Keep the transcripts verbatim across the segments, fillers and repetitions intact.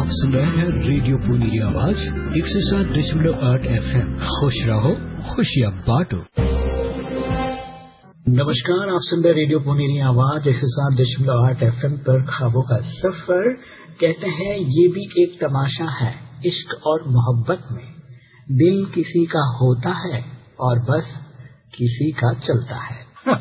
आप सुन रहे हैं रेडियो पुनीरी आवाज एक सौ सात दशमलव आठ एफ एम। खुश रहो, खुशियाँ बांटो। नमस्कार, आप सुन रहे रेडियो पुनीरी आवाज एक सौ सात दशमलव आठ एफ एम पर ख्वाबों का सफर। कहते हैं ये भी एक तमाशा है, इश्क और मोहब्बत में दिल किसी का होता है और बस किसी का चलता है।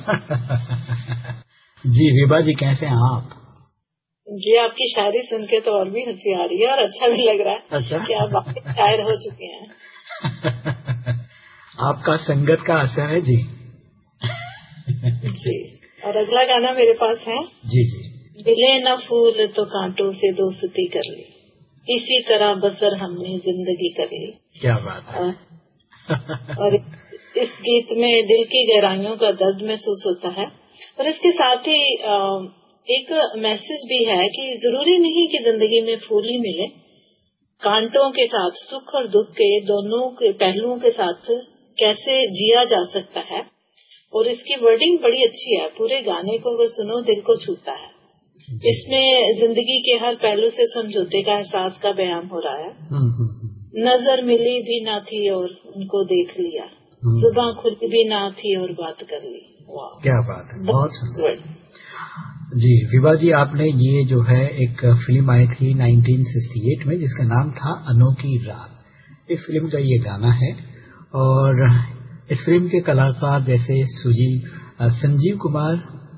जी विभा जी, कैसे हैं आप? जी, आपकी शायरी सुन के तो और भी हंसी आ रही है और अच्छा भी लग रहा है। अच्छा? कि आप वाकई शायर हो चुके हैं। आपका संगत का असर है जी। जी, और अगला गाना मेरे पास है। जी जी। मिले न फूल तो कांटों से दोस्ती कर ली, इसी तरह बसर हमने जिंदगी कर ली। क्या बात है। और, और इस गीत में दिल की गहराइयों का दर्द महसूस होता है और इसके साथ ही आ, एक मैसेज भी है कि जरूरी नहीं कि जिंदगी में फूल ही मिले, कांटों के साथ सुख और दुख के दोनों के पहलुओं के साथ कैसे जिया जा सकता है। और इसकी वर्डिंग बड़ी अच्छी है, पूरे गाने को अगर सुनो दिल को छूता है। इसमें जिंदगी के हर पहलू से समझौते का एहसास का बयान हो रहा है। नजर मिली भी ना थी और उनको देख लिया, जुबान खुली भी ना थी और बात कर ली। क्या बात है, बहुत सुंदर। जी विभा जी, आपने ये जो है एक फिल्म आई थी उन्नीस सौ अड़सठ में जिसका नाम था अनोखी रात। इस फिल्म का ये गाना है और इस फिल्म के कलाकार जैसे सुजीव, संजीव कुमार,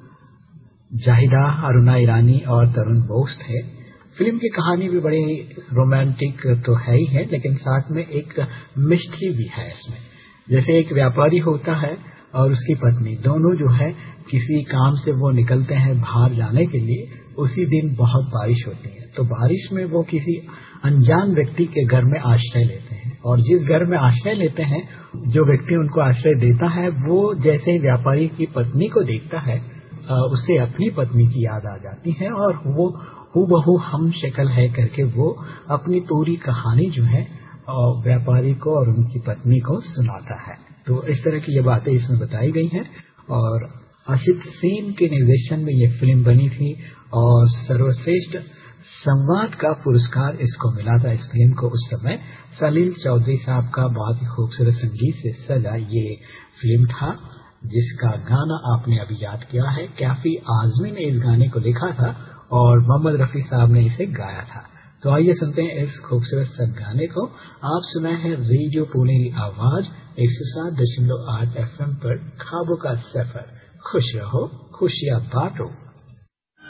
जाहिदा, अरुणा ईरानी और तरुण बोस थे। फिल्म की कहानी भी बड़ी रोमांटिक तो है ही है, लेकिन साथ में एक मिस्ट्री भी है इसमें। जैसे एक व्यापारी होता है और उसकी पत्नी, दोनों जो है किसी काम से वो निकलते हैं बाहर जाने के लिए। उसी दिन बहुत बारिश होती है, तो बारिश में वो किसी अनजान व्यक्ति के घर में आश्रय लेते हैं और जिस घर में आश्रय लेते हैं, जो व्यक्ति उनको आश्रय देता है, वो जैसे ही व्यापारी की पत्नी को देखता है, उससे अपनी पत्नी की याद आ जाती है और वो हूबहू हम शक्ल है करके वो अपनी पूरी कहानी जो है व्यापारी को और उनकी पत्नी को सुनाता है। तो इस तरह की ये बातें इसमें बताई गई हैं और असित सेन के निर्देशन में ये फिल्म बनी थी और सर्वश्रेष्ठ संवाद का पुरस्कार इसको मिला था। इस फिल्म को उस समय सलील चौधरी साहब का बहुत ही खूबसूरत संगीत से सजा ये फिल्म था, जिसका गाना आपने अभी याद किया है। कैफी आजमी ने इस गाने को लिखा था और मोहम्मद रफी साहब ने इसे गाया था। तो आइए सुनते हैं इस खूबसूरत सा गाने को। आप सुनाए हैं रेडियो पुनीरी आवाज एक सौ सात दशमलव आठ एफ एम पर ख्वाबों का सफर। खुश रहो, खुशियाँ बांटो।